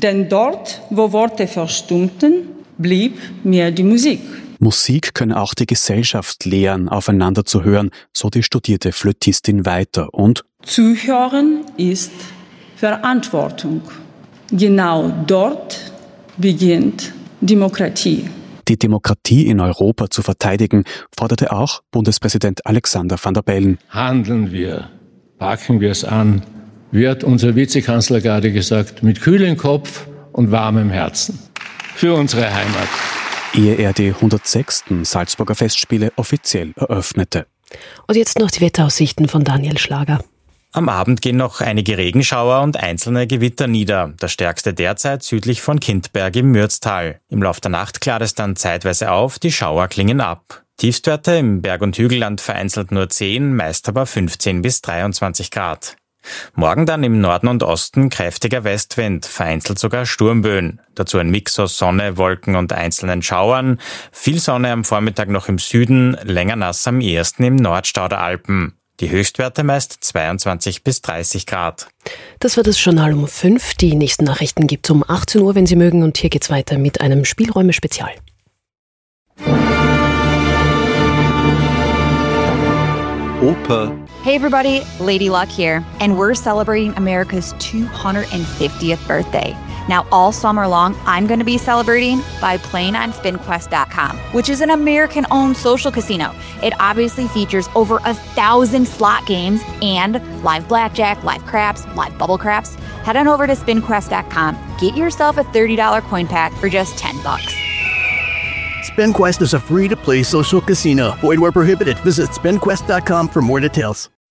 Denn dort, wo Worte verstummten, blieb mir die Musik. Musik könne auch die Gesellschaft lehren, aufeinander zu hören, so die studierte Flötistin weiter. Und Zuhören ist Verantwortung. Genau dort beginnt Demokratie. die Demokratie in Europa zu verteidigen, forderte auch Bundespräsident Alexander Van der Bellen. Handeln wir, packen wir es an, wie hat unser Vizekanzler gerade gesagt, mit kühlem Kopf und warmem Herzen für unsere Heimat. Ehe er die 106. Salzburger Festspiele offiziell eröffnete. Und jetzt noch die Wetteraussichten von Daniel Schlager. Am Abend gehen noch einige Regenschauer und einzelne Gewitter nieder. Das stärkste derzeit südlich von Kindberg im Mürztal. Im Lauf der Nacht klart es dann zeitweise auf, die Schauer klingen ab. Tiefstwerte im Berg- und Hügelland vereinzelt nur 10, meist aber 15 bis 23 Grad. Morgen dann im Norden und Osten kräftiger Westwind, vereinzelt sogar Sturmböen. Dazu ein Mix aus Sonne, Wolken und einzelnen Schauern. Viel Sonne am Vormittag noch im Süden, länger nass am ehesten im Nordstau der Alpen. Die Höchstwerte meist 22 bis 30 Grad. Das war das Journal um 5. Die nächsten Nachrichten gibt's um 18 Uhr, wenn Sie mögen. Und hier geht's weiter mit einem Spielräume-Spezial. Oper. Hey everybody, Lady Luck here, and we're celebrating America's 250th birthday. Now all summer long, I'm going to be celebrating by playing on SpinQuest.com, which is an American-owned social casino. It obviously features over 1,000 slot games and live blackjack, live craps, live bubble craps. Head on over to SpinQuest.com, get yourself a $30 coin pack for just $10. SpinQuest is a free-to-play social casino. Void where prohibited. Visit SpinQuest.com for more details.